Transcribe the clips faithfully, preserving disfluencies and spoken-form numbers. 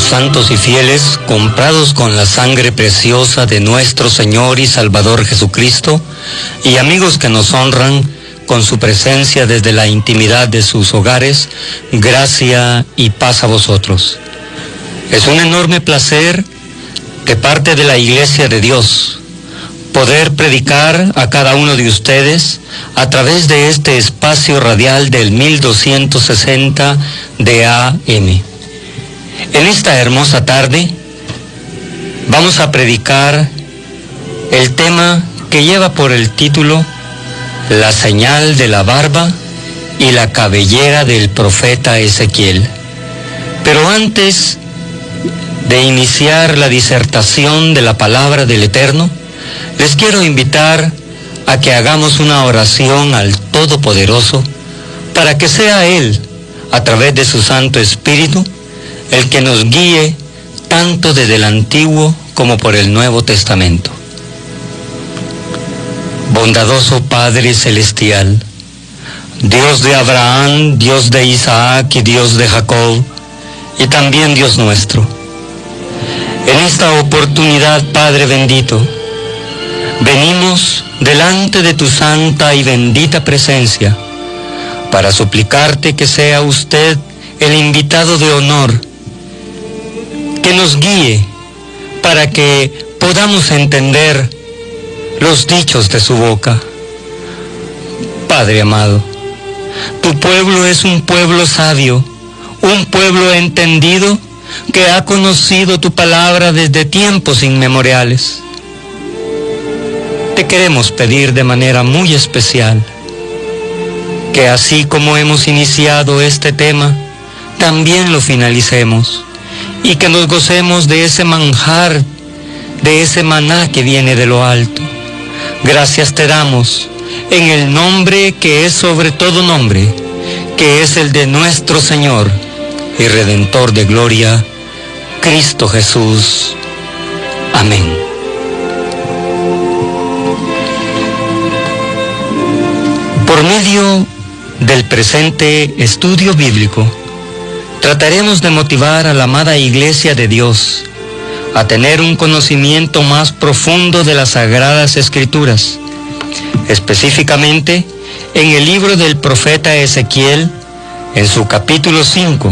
santos y fieles, comprados con la sangre preciosa de nuestro Señor y Salvador Jesucristo, y amigos que nos honran con su presencia desde la intimidad de sus hogares, gracia y paz a vosotros. Es un enorme placer de parte de la Iglesia de Dios poder predicar a cada uno de ustedes a través de este espacio radial del mil doscientos sesenta de A M. En esta hermosa tarde vamos a predicar el tema que lleva por el título La señal de la barba y la cabellera del profeta Ezequiel. Pero antes de iniciar la disertación de la palabra del Eterno, les quiero invitar a que hagamos una oración al Todopoderoso para que sea Él, a través de su Santo Espíritu, el que nos guíe tanto desde el Antiguo como por el Nuevo Testamento. Bondadoso Padre Celestial, Dios de Abraham, Dios de Isaac y Dios de Jacob, y también Dios nuestro, en esta oportunidad, Padre bendito, venimos delante de tu santa y bendita presencia para suplicarte que sea usted el invitado de honor, que nos guíe para que podamos entender los dichos de su boca. Padre amado, tu pueblo es un pueblo sabio, un pueblo entendido que ha conocido tu palabra desde tiempos inmemoriales. Te queremos pedir de manera muy especial que así como hemos iniciado este tema, también lo finalicemos y que nos gocemos de ese manjar, de ese maná que viene de lo alto. Gracias te damos en el nombre que es sobre todo nombre, que es el de nuestro Señor y Redentor de gloria, Cristo Jesús. Amén. Por medio del presente estudio bíblico, trataremos de motivar a la amada Iglesia de Dios a tener un conocimiento más profundo de las Sagradas Escrituras, específicamente en el libro del profeta Ezequiel, en su capítulo cinco.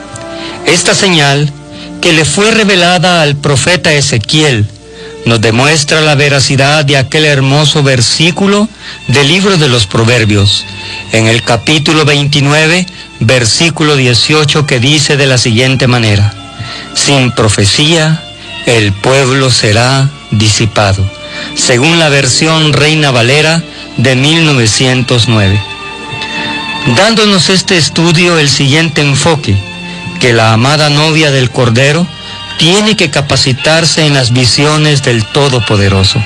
Esta señal que le fue revelada al profeta Ezequiel nos demuestra la veracidad de aquel hermoso versículo del libro de los Proverbios, en el capítulo veintinueve, versículo dieciocho, que dice de la siguiente manera: sin profecía el pueblo será disipado, según la versión Reina Valera de mil novecientos nueve. Dándonos este estudio el siguiente enfoque, que la amada novia del Cordero tiene que capacitarse en las visiones del Todopoderoso.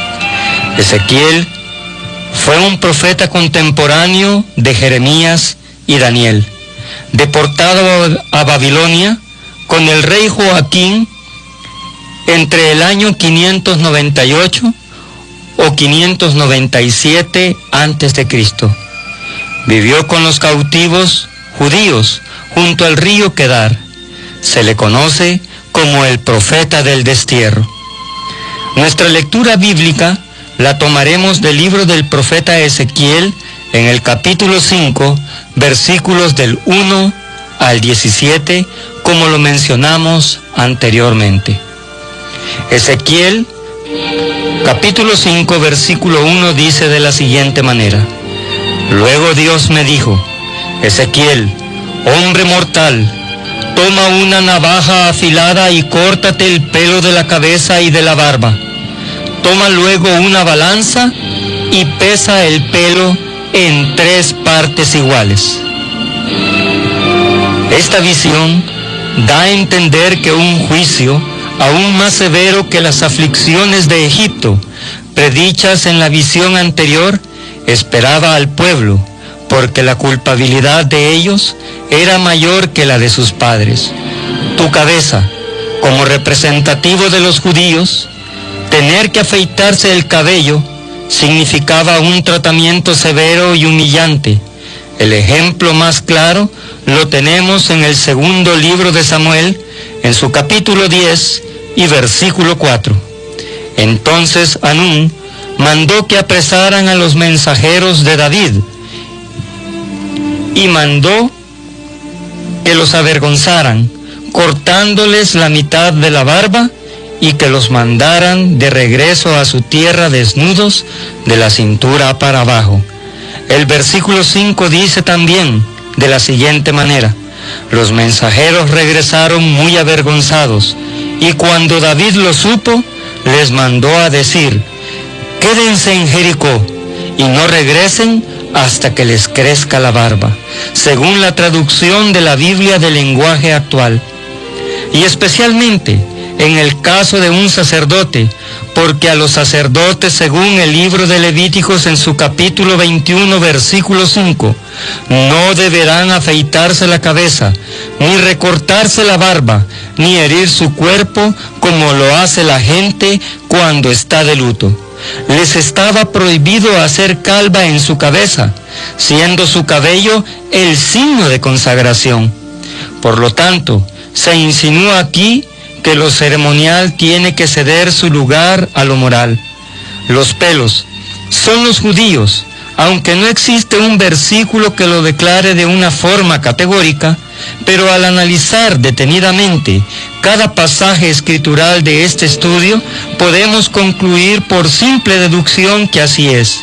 Ezequiel fue un profeta contemporáneo de Jeremías y Daniel, deportado a Babilonia con el rey Joaquín entre el año quinientos noventa y ocho o quinientos noventa y siete antes de Cristo. Vivió con los cautivos judíos junto al río Quedar. Se le conoce como el profeta del destierro. Nuestra lectura bíblica la tomaremos del libro del profeta Ezequiel en el capítulo cinco, versículos del uno al diecisiete, como lo mencionamos anteriormente. Ezequiel, capítulo cinco, versículo uno, dice de la siguiente manera: luego Dios me dijo: Ezequiel, hombre mortal, toma una navaja afilada y córtate el pelo de la cabeza y de la barba. Toma luego una balanza y pesa el pelo en tres partes iguales. Esta visión da a entender que un juicio aún más severo que las aflicciones de Egipto, predichas en la visión anterior, esperaba al pueblo, porque la culpabilidad de ellos era mayor que la de sus padres. Tu cabeza, como representativo de los judíos, tener que afeitarse el cabello significaba un tratamiento severo y humillante, El ejemplo más claro lo tenemos en el segundo libro de Samuel, en su capítulo diez y versículo cuatro. Entonces Hanún mandó que apresaran a los mensajeros de David y mandó que los avergonzaran, cortándoles la mitad de la barba, y que los mandaran de regreso a su tierra desnudos de la cintura para abajo. El versículo cinco dice también de la siguiente manera: los mensajeros regresaron muy avergonzados, y cuando David lo supo, les mandó a decir: quédense en Jericó y no regresen hasta que les crezca la barba, según la traducción de la Biblia del lenguaje actual. Y especialmente en el caso de un sacerdote, porque a los sacerdotes, según el libro de Levíticos en su capítulo veintiuno, versículo cinco, no deberán afeitarse la cabeza, ni recortarse la barba, ni herir su cuerpo como lo hace la gente cuando está de luto. Les estaba prohibido hacer calva en su cabeza, siendo su cabello el signo de consagración. Por lo tanto, se insinúa aquí que lo ceremonial tiene que ceder su lugar a lo moral. Los pelos son los judíos, aunque no existe un versículo que lo declare de una forma categórica, pero al analizar detenidamente cada pasaje escritural de este estudio, podemos concluir por simple deducción que así es.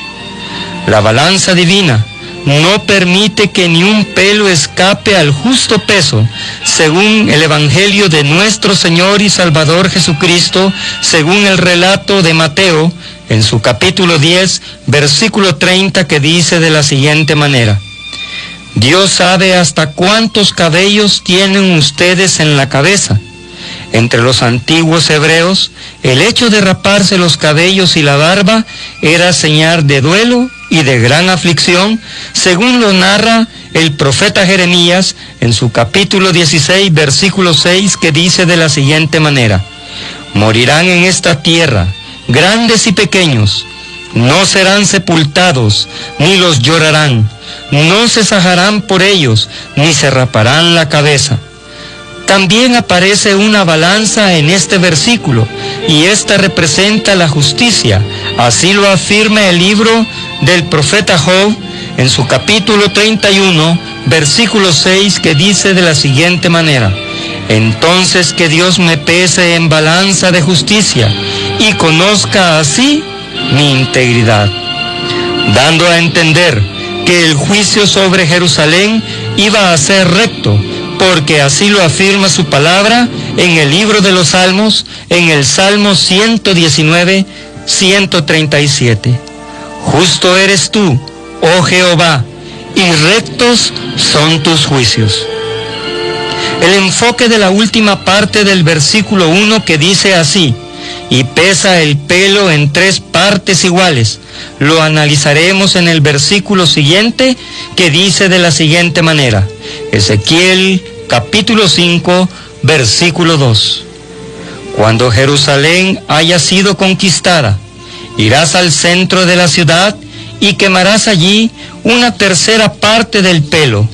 La balanza divina no permite que ni un pelo escape al justo peso, según el Evangelio de nuestro Señor y Salvador Jesucristo, según el relato de Mateo, en su capítulo diez, versículo treinta, que dice de la siguiente manera: Dios sabe hasta cuántos cabellos tienen ustedes en la cabeza. Entre los antiguos hebreos, el hecho de raparse los cabellos y la barba era señal de duelo y de gran aflicción, según lo narra el profeta Jeremías en su capítulo dieciséis, versículo seis, que dice de la siguiente manera: morirán en esta tierra grandes y pequeños, no serán sepultados, ni los llorarán, no se sajarán por ellos, ni se raparán la cabeza. También aparece una balanza en este versículo, y esta representa la justicia. Así lo afirma el libro del profeta Job en su capítulo treinta y uno, versículo seis, que dice de la siguiente manera: entonces que Dios me pese en balanza de justicia, y conozca así mi integridad, dando a entender que el juicio sobre Jerusalén iba a ser recto, porque así lo afirma su palabra en el libro de los Salmos, en el Salmo ciento diecinueve, ciento treinta y siete. Justo eres tú, oh Jehová, y rectos son tus juicios. El enfoque de la última parte del versículo uno, que dice así: y pesa el pelo en tres partes iguales, lo analizaremos en el versículo siguiente, que dice de la siguiente manera. Ezequiel capítulo cinco, versículo dos. Cuando Jerusalén haya sido conquistada, irás al centro de la ciudad y quemarás allí una tercera parte del pelo.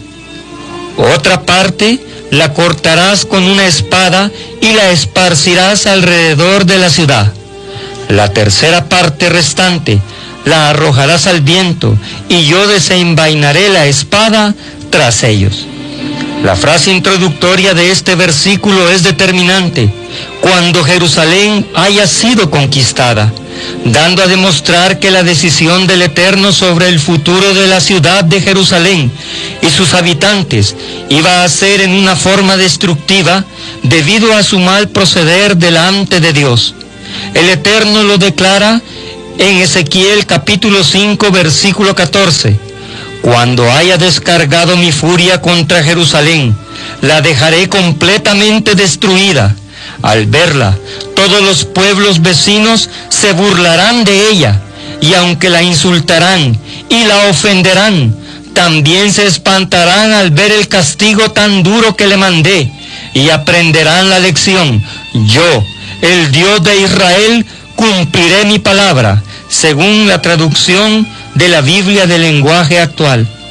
Otra parte la cortarás con una espada y la esparcirás alrededor de la ciudad. La tercera parte restante la arrojarás al viento, y yo desenvainaré la espada tras ellos. La frase introductoria de este versículo es determinante: cuando Jerusalén haya sido conquistada, dando a demostrar que la decisión del Eterno sobre el futuro de la ciudad de Jerusalén y sus habitantes iba a ser en una forma destructiva debido a su mal proceder delante de Dios. El Eterno lo declara en Ezequiel capítulo cinco, versículo catorce. Cuando haya descargado mi furia contra Jerusalén, la dejaré completamente destruida. Al verla, todos los pueblos vecinos se burlarán de ella, y aunque la insultarán y la ofenderán, también se espantarán al ver el castigo tan duro que le mandé, y aprenderán la lección. Yo, el Dios de Israel, cumpliré mi palabra, según la traducción de la Biblia del lenguaje actual.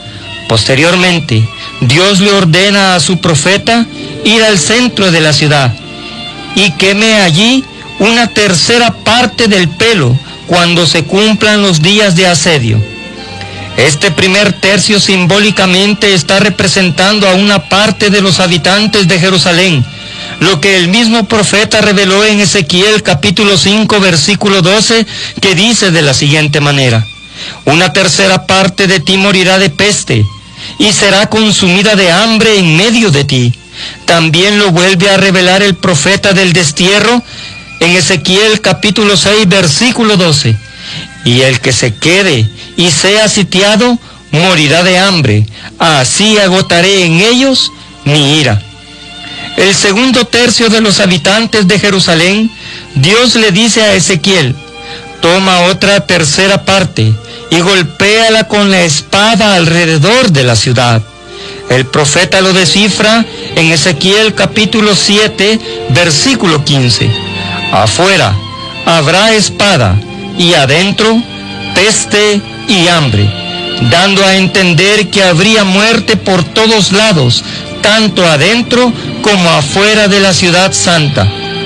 Posteriormente, Dios le ordena a su profeta ir al centro de la ciudad y queme allí una tercera parte del pelo cuando se cumplan los días de asedio. Este primer tercio simbólicamente está representando a una parte de los habitantes de Jerusalén, lo que el mismo profeta reveló en Ezequiel capítulo cinco versículo doce, que dice de la siguiente manera: una tercera parte de ti morirá de peste y será consumida de hambre en medio de ti. También lo vuelve a revelar el profeta del destierro en Ezequiel capítulo seis versículo doce. Y el que se quede y sea sitiado morirá de hambre, así agotaré en ellos mi ira. El segundo tercio de los habitantes de Jerusalén, Dios le dice a Ezequiel: toma otra tercera parte y golpéala con la espada alrededor de la ciudad. El profeta lo descifra en Ezequiel capítulo siete, versículo quince. Afuera habrá espada y adentro peste y hambre, dando a entender que habría muerte por todos lados, tanto adentro como afuera de la ciudad santa.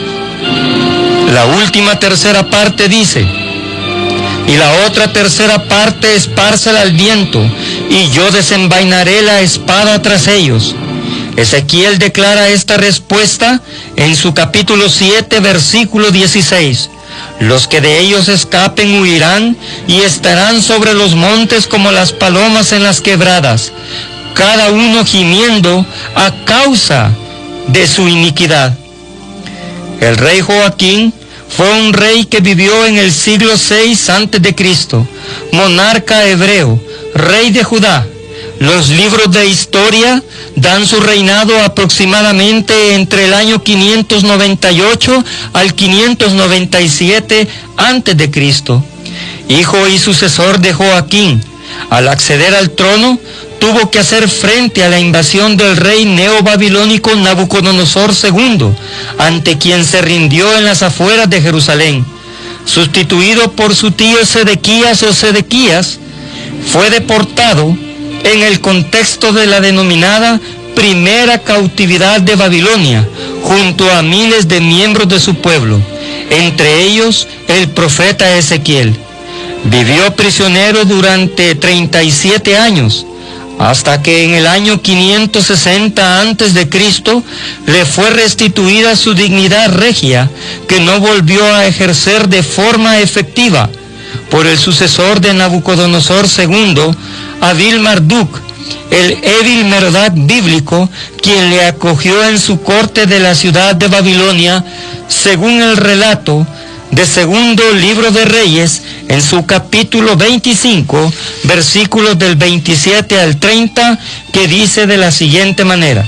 La última tercera parte dice: y la otra tercera parte espárzala al viento, y yo desenvainaré la espada tras ellos. Ezequiel declara esta respuesta en su capítulo siete, versículo dieciséis. Los que de ellos escapen huirán y estarán sobre los montes como las palomas en las quebradas, cada uno gimiendo a causa de su iniquidad. El rey Joaquín fue un rey que vivió en el siglo seis antes de Cristo, monarca hebreo, rey de Judá. Los libros de historia dan su reinado aproximadamente entre el año quinientos noventa y ocho al quinientos noventa y siete antes de Cristo. Hijo y sucesor de Joaquín, al acceder al trono, tuvo que hacer frente a la invasión del rey neobabilónico Nabucodonosor segundo, ante quien se rindió en las afueras de Jerusalén. Sustituido por su tío Sedequías o Sedequías, fue deportado en el contexto de la denominada primera cautividad de Babilonia, junto a miles de miembros de su pueblo, entre ellos el profeta Ezequiel. Vivió prisionero durante treinta y siete años, hasta que en el año quinientos sesenta antes de Cristo le fue restituida su dignidad regia, que no volvió a ejercer de forma efectiva, por el sucesor de Nabucodonosor segundo, Abil Marduk, el Evil Merodach bíblico, quien le acogió en su corte de la ciudad de Babilonia, según el relato de segundo libro de Reyes, en su capítulo veinticinco, versículos del veintisiete al treinta, que dice de la siguiente manera: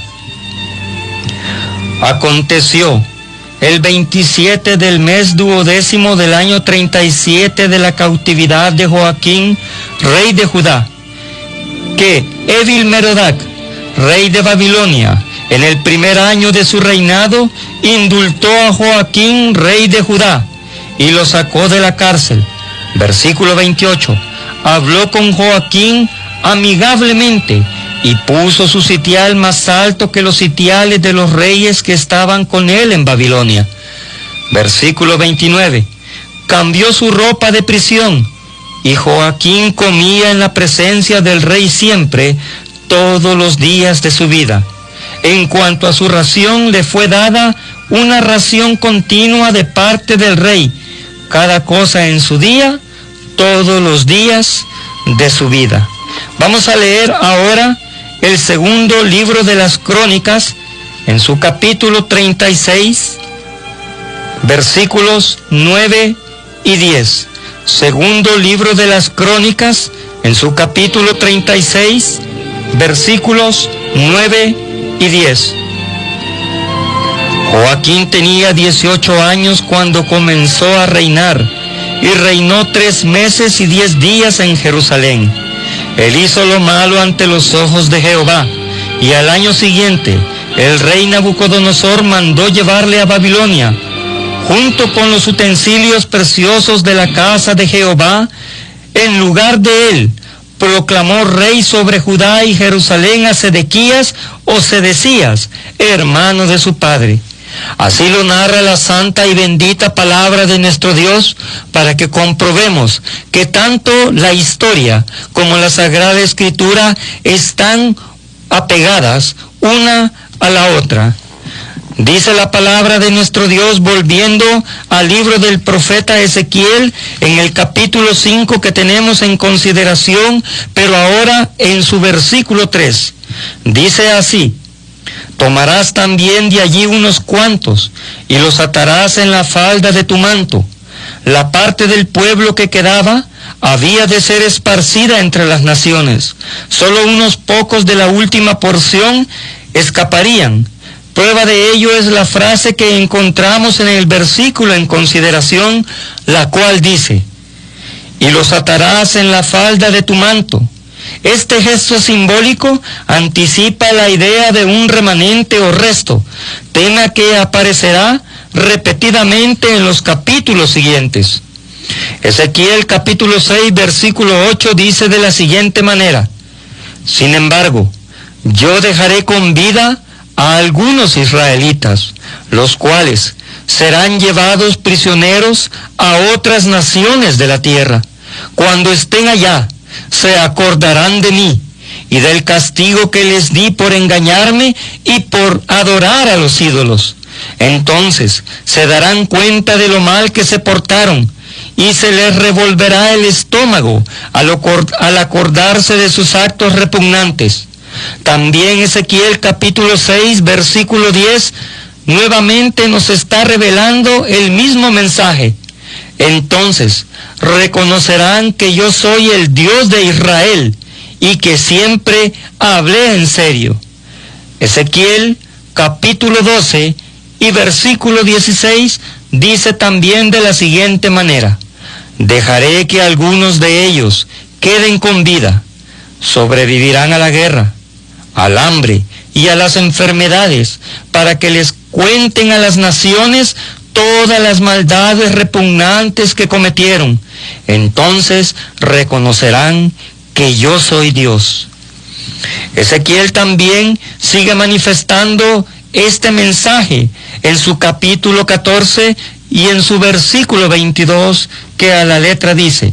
aconteció el veintisiete del mes duodécimo del año treinta y siete de la cautividad de Joaquín, rey de Judá, que Evil Merodach, rey de Babilonia, en el primer año de su reinado, indultó a Joaquín, rey de Judá, y lo sacó de la cárcel. Versículo veintiocho. Habló con Joaquín amigablemente y puso su sitial más alto que los sitiales de los reyes que estaban con él en Babilonia. Versículo veintinueve. Cambió su ropa de prisión, y Joaquín comía en la presencia del rey siempre, todos los días de su vida. En cuanto a su ración, le fue dada una ración continua de parte del rey, cada cosa en su día, todos los días de su vida. Vamos a leer ahora el segundo libro de las Crónicas, en su capítulo treinta y seis, versículos nueve y diez. Segundo libro de las Crónicas, en su capítulo treinta y seis, versículos nueve y diez. Joaquín tenía dieciocho años cuando comenzó a reinar, y reinó tres meses y diez días en Jerusalén. Él hizo lo malo ante los ojos de Jehová, y al año siguiente el rey Nabucodonosor mandó llevarle a Babilonia, junto con los utensilios preciosos de la casa de Jehová, en lugar de él, proclamó rey sobre Judá y Jerusalén a Sedequías o Sedecías, hermano de su padre. Así lo narra la santa y bendita palabra de nuestro Dios, para que comprobemos que tanto la historia como la Sagrada Escritura están apegadas una a la otra. Dice la palabra de nuestro Dios, volviendo al libro del profeta Ezequiel, en el capítulo cinco que tenemos en consideración, pero ahora en su versículo tres. Dice así: tomarás también de allí unos cuantos, y los atarás en la falda de tu manto. La parte del pueblo que quedaba había de ser esparcida entre las naciones. Solo unos pocos de la última porción escaparían. Prueba de ello es la frase que encontramos en el versículo en consideración, la cual dice: y los atarás en la falda de tu manto. Este gesto simbólico anticipa la idea de un remanente o resto, tema que aparecerá repetidamente en los capítulos siguientes. Ezequiel capítulo seis versículo ocho dice de la siguiente manera: sin embargo, yo dejaré con vida a algunos israelitas, los cuales serán llevados prisioneros a otras naciones de la tierra. Cuando estén allá, se acordarán de mí y del castigo que les di por engañarme y por adorar a los ídolos. Entonces se darán cuenta de lo mal que se portaron, y se les revolverá el estómago al, al acordarse de sus actos repugnantes. También Ezequiel capítulo seis versículo diez nuevamente nos está revelando el mismo mensaje. Entonces reconocerán que yo soy el Dios de Israel y que siempre hablé en serio. Ezequiel capítulo doce y versículo dieciséis dice también de la siguiente manera: dejaré que algunos de ellos queden con vida, sobrevivirán a la guerra, al hambre y a las enfermedades, para que les cuenten a las naciones todas las maldades repugnantes que cometieron. Entonces reconocerán que yo soy Dios. Ezequiel también sigue manifestando este mensaje en su capítulo catorce y en su versículo veintidós, que a la letra dice: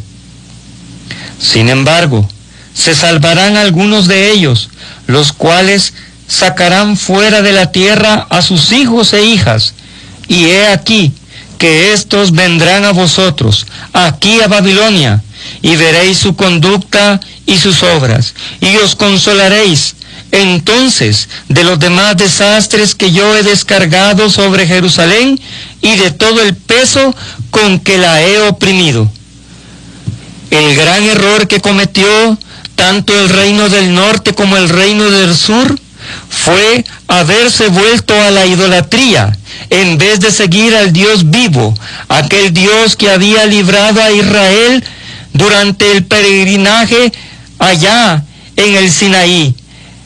sin embargo, se salvarán algunos de ellos, los cuales sacarán fuera de la tierra a sus hijos e hijas, y he aquí que éstos vendrán a vosotros, aquí a Babilonia, y veréis su conducta y sus obras, y os consolaréis entonces de los demás desastres que yo he descargado sobre Jerusalén y de todo el peso con que la he oprimido. El gran error que cometió tanto el reino del norte como el reino del sur fue haberse vuelto a la idolatría, en vez de seguir al Dios vivo, aquel Dios que había librado a Israel durante el peregrinaje allá en el Sinaí.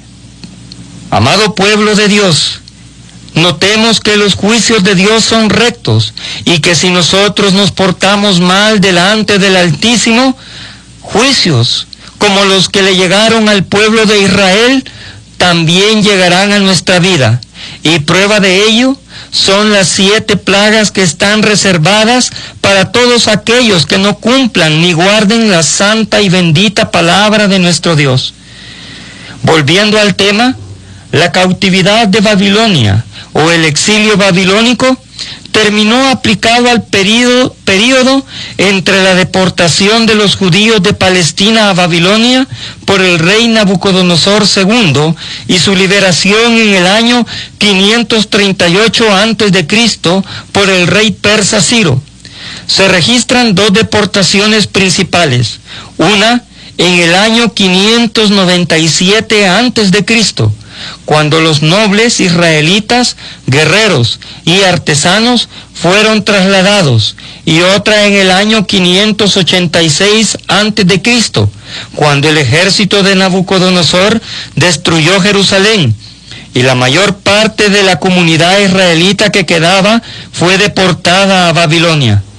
Amado pueblo de Dios, notemos que los juicios de Dios son rectos, y que si nosotros nos portamos mal delante del Altísimo, juicios como los que le llegaron al pueblo de Israel también llegarán a nuestra vida. Y prueba de ello son las siete plagas que están reservadas para todos aquellos que no cumplan ni guarden la santa y bendita palabra de nuestro Dios. Volviendo al tema, la cautividad de Babilonia o el exilio babilónico terminó aplicado al período, período entre la deportación de los judíos de Palestina a Babilonia por el rey Nabucodonosor segundo y su liberación en el año quinientos treinta y ocho antes de Cristo por el rey persa Ciro. Se registran dos deportaciones principales, una en el año quinientos noventa y siete antes de Cristo, cuando los nobles israelitas, guerreros y artesanos fueron trasladados, y otra en el año quinientos ochenta y seis antes de Cristo, cuando el ejército de Nabucodonosor destruyó Jerusalén, y la mayor parte de la comunidad israelita que quedaba fue deportada a Babilonia.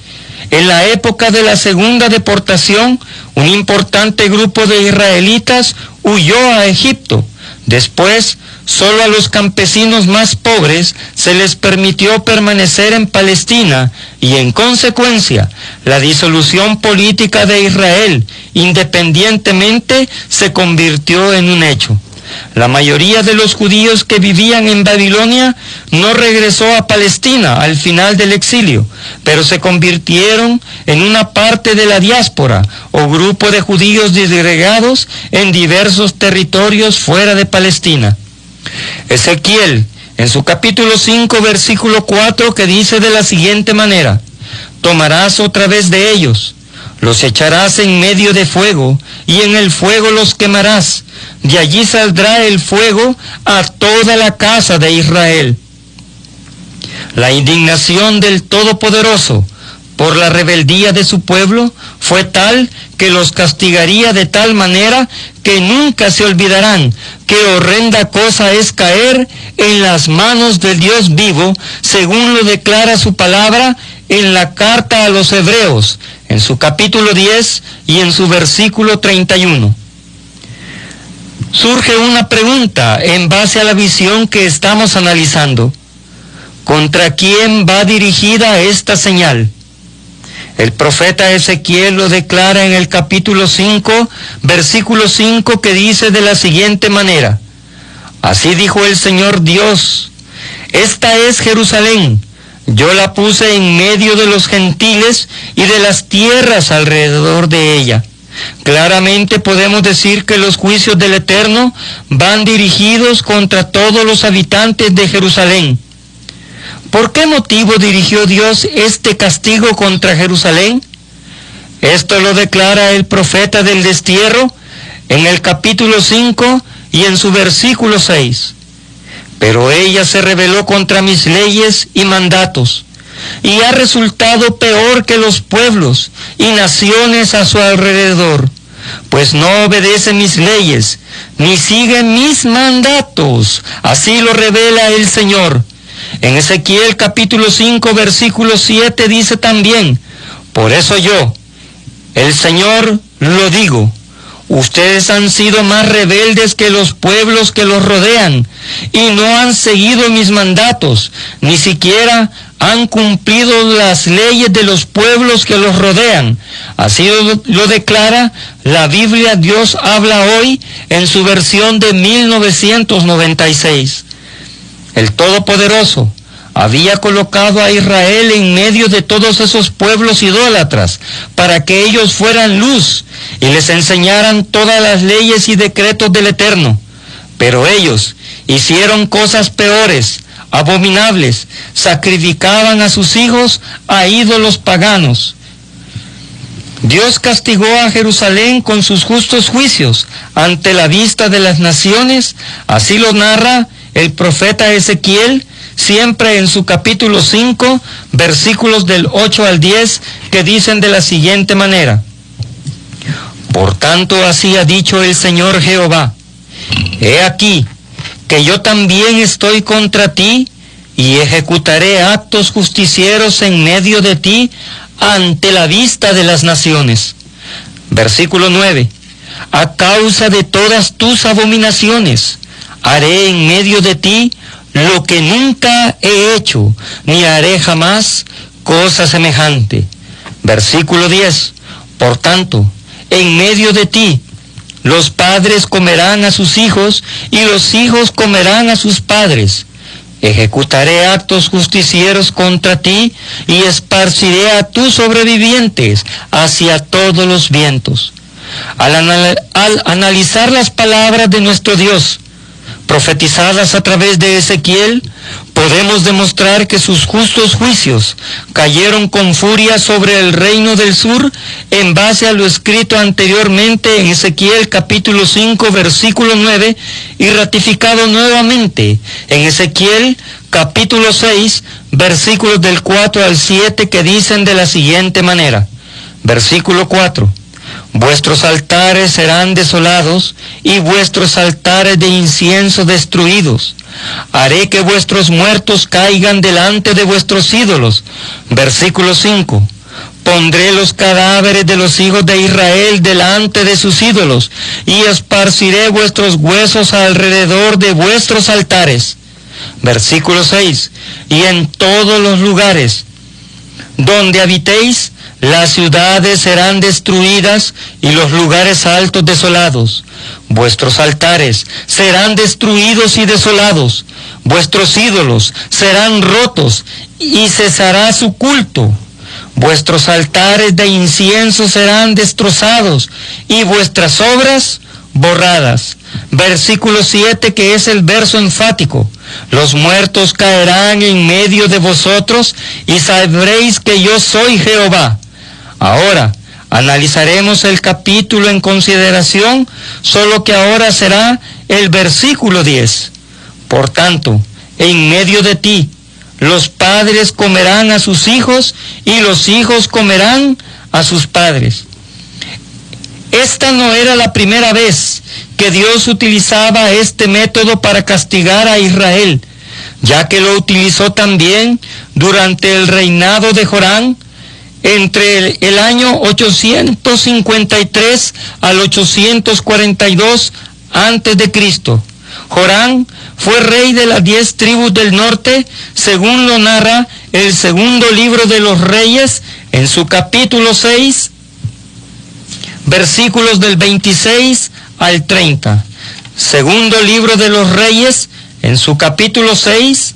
En la época de la segunda deportación, un importante grupo de israelitas huyó a Egipto. Después, solo a los campesinos más pobres se les permitió permanecer en Palestina y, en consecuencia, la disolución política de Israel, independientemente, se convirtió en un hecho. La mayoría de los judíos que vivían en Babilonia no regresó a Palestina al final del exilio, pero se convirtieron en una parte de la diáspora o grupo de judíos disgregados en diversos territorios fuera de Palestina. Ezequiel, en su capítulo cinco, versículo cuatro, que dice de la siguiente manera: tomarás otra vez de ellos, los echarás en medio de fuego, y en el fuego los quemarás. De allí saldrá el fuego a toda la casa de Israel. La indignación del Todopoderoso por la rebeldía de su pueblo fue tal que los castigaría de tal manera que nunca se olvidarán qué horrenda cosa es caer en las manos del Dios vivo, según lo declara su palabra en la carta a los Hebreos, en su capítulo diez y en su versículo treinta y uno. Surge una pregunta en base a la visión que estamos analizando. ¿Contra quién va dirigida esta señal? El profeta Ezequiel lo declara en el capítulo cinco, versículo cinco, que dice de la siguiente manera: así dijo el Señor Dios, esta es Jerusalén, yo la puse en medio de los gentiles y de las tierras alrededor de ella. Claramente podemos decir que los juicios del Eterno van dirigidos contra todos los habitantes de Jerusalén. ¿Por qué motivo dirigió Dios este castigo contra Jerusalén? Esto lo declara el profeta del destierro en el capítulo cinco y en su versículo seis. Pero ella se rebeló contra mis leyes y mandatos, y ha resultado peor que los pueblos y naciones a su alrededor, pues no obedece mis leyes, ni sigue mis mandatos. Así lo revela el Señor. En Ezequiel capítulo cinco, versículo siete dice también: por eso yo, el Señor, lo digo, ustedes han sido más rebeldes que los pueblos que los rodean, y no han seguido mis mandatos, ni siquiera han cumplido las leyes de los pueblos que los rodean. Así lo, lo declara la Biblia Dios habla hoy en su versión de mil novecientos noventa y seis. El Todopoderoso había colocado a Israel en medio de todos esos pueblos idólatras para que ellos fueran luz y les enseñaran todas las leyes y decretos del Eterno. Pero ellos hicieron cosas peores, abominables, sacrificaban a sus hijos a ídolos paganos. Dios castigó a Jerusalén con sus justos juicios ante la vista de las naciones. Así lo narra el profeta Ezequiel, siempre en su capítulo cinco, versículos del ocho al diez, que dicen de la siguiente manera: por tanto, así ha dicho el Señor Jehová, he aquí que yo también estoy contra ti, y ejecutaré actos justicieros en medio de ti ante la vista de las naciones. Versículo nueve. A causa de todas tus abominaciones, haré en medio de ti lo que nunca he hecho, ni haré jamás cosa semejante. Versículo diez. Por tanto, en medio de ti, los padres comerán a sus hijos, y los hijos comerán a sus padres. Ejecutaré actos justicieros contra ti, y esparciré a tus sobrevivientes hacia todos los vientos. Al, anal- al analizar las palabras de nuestro Dios, profetizadas a través de Ezequiel, podemos demostrar que sus justos juicios cayeron con furia sobre el reino del sur en base a lo escrito anteriormente en Ezequiel capítulo cinco, versículo nueve, y ratificado nuevamente en Ezequiel capítulo seis, versículos del cuatro al siete, que dicen de la siguiente manera. Versículo cuatro. Vuestros altares serán desolados y vuestros altares de incienso destruidos. Haré que vuestros muertos caigan delante de vuestros ídolos. Versículo cinco. Pondré los cadáveres de los hijos de Israel delante de sus ídolos, y esparciré vuestros huesos alrededor de vuestros altares. Versículo seis. Y en todos los lugares donde habitéis, las ciudades serán destruidas y los lugares altos desolados. Vuestros altares serán destruidos y desolados. Vuestros ídolos serán rotos y cesará su culto. Vuestros altares de incienso serán destrozados y vuestras obras borradas. Versículo siete, que es el verso enfático. Los muertos caerán en medio de vosotros y sabréis que yo soy Jehová. Ahora analizaremos el capítulo en consideración, solo que ahora será el versículo diez. Por tanto, en medio de ti, los padres comerán a sus hijos y los hijos comerán a sus padres. Esta no era la primera vez que Dios utilizaba este método para castigar a Israel, ya que lo utilizó también durante el reinado de Jorán, entre el, el año ochocientos cincuenta y tres al ochocientos cuarenta y dos antes de Cristo. Jorán fue rey de las diez tribus del norte, según lo narra el segundo libro de los Reyes, en su capítulo seis, versículos del veintiséis al treinta. Segundo libro de los Reyes, en su capítulo seis,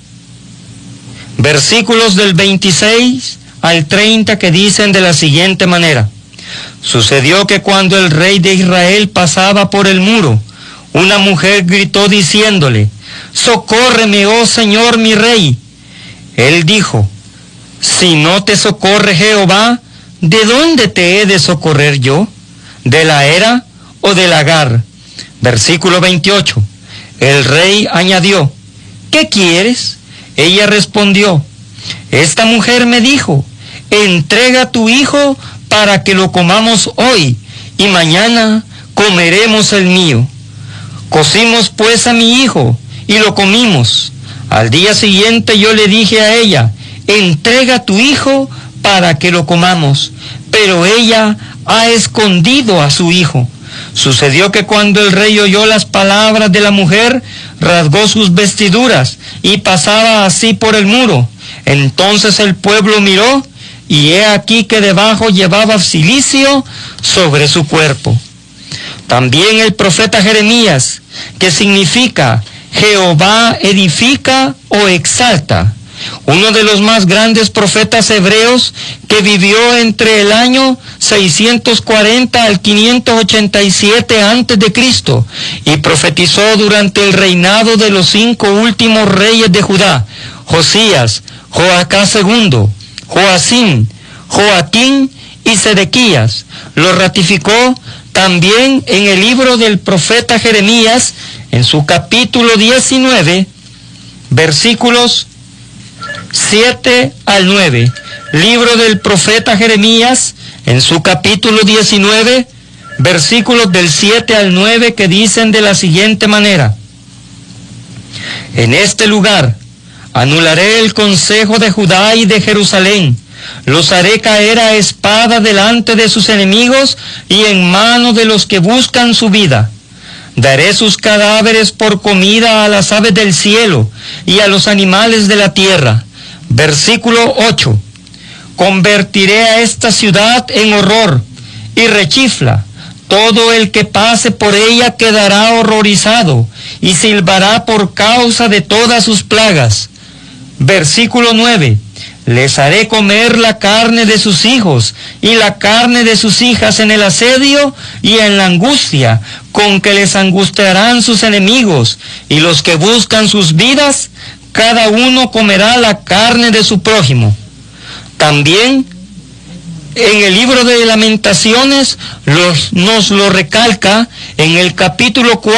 versículos del veintiséis al treinta, que dicen de la siguiente manera: Sucedió que cuando el rey de Israel pasaba por el muro, una mujer gritó diciéndole: Socórreme, oh Señor mi rey. Él dijo: Si no te socorre Jehová, ¿de dónde te he de socorrer yo? ¿De la era o del lagar? Versículo veintiocho. El rey añadió: ¿Qué quieres? Ella respondió: Esta mujer me dijo: Entrega a tu hijo para que lo comamos hoy, y mañana comeremos el mío. Cocimos pues a mi hijo, y lo comimos. Al día siguiente yo le dije a ella: Entrega a tu hijo para que lo comamos. Pero ella ha escondido a su hijo. Sucedió que cuando el rey oyó las palabras de la mujer, rasgó sus vestiduras y pasaba así por el muro. Entonces el pueblo miró, y he aquí que debajo llevaba cilicio sobre su cuerpo. También el profeta Jeremías, que significa Jehová edifica o exalta, uno de los más grandes profetas hebreos, que vivió entre el año seiscientos cuarenta al quinientos ochenta y siete antes de Cristo y profetizó durante el reinado de los cinco últimos reyes de Judá: Josías, Joacás segundo, Joacim, Joaquín y Sedequías. Lo ratificó también en el libro del profeta Jeremías, en su capítulo diecinueve, versículos siete al nueve. Libro del profeta Jeremías, en su capítulo diecinueve, versículos del siete al nueve, que dicen de la siguiente manera: En este lugar anularé el consejo de Judá y de Jerusalén, los haré caer a espada delante de sus enemigos y en mano de los que buscan su vida. Daré sus cadáveres por comida a las aves del cielo y a los animales de la tierra. Versículo ocho. Convertiré a esta ciudad en horror y rechifla. Todo el que pase por ella quedará horrorizado y silbará por causa de todas sus plagas. Versículo nueve. Les haré comer la carne de sus hijos y la carne de sus hijas en el asedio y en la angustia con que les angustiarán sus enemigos, y los que buscan sus vidas, cada uno comerá la carne de su prójimo. También en el libro de Lamentaciones los, nos lo recalca en el capítulo cuatro.